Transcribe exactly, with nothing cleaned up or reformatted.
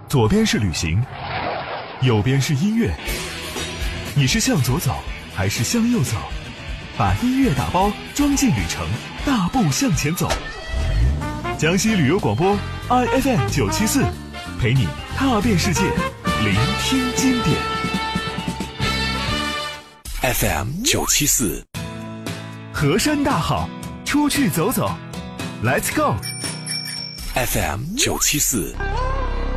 左边是旅行，右边是音乐。你是向左走还是向右走？把音乐打包装进旅程，大步向前走。江西旅游广播 I F M 九七四，陪你踏遍世界，聆听经典。 F M 九七四， 河山大好，出去走走 ，Let's go。 F M 九七四。